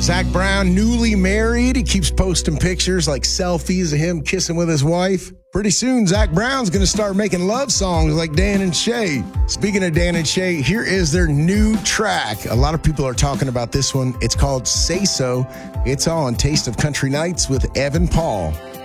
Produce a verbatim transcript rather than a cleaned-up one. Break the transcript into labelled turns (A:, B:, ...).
A: Zac Brown, newly married. He keeps posting pictures like selfies of him kissing with his wife. Pretty soon, Zac Brown's going to start making love songs like Dan and Shay. Speaking of Dan and Shay, here is their new track. A lot of people are talking about this one. It's called Say So. It's on Taste of Country Nights with Evan Paul.